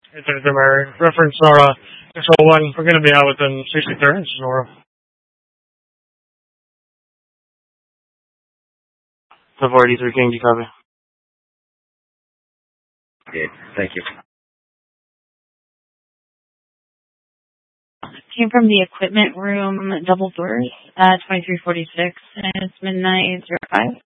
It's Mary. Reference Nora 601. We're going to be out within 60 seconds, Nora. The 43 King, you copy? Okay, thank you. Came from the equipment room, double doors, 2346, and it's midnight 05.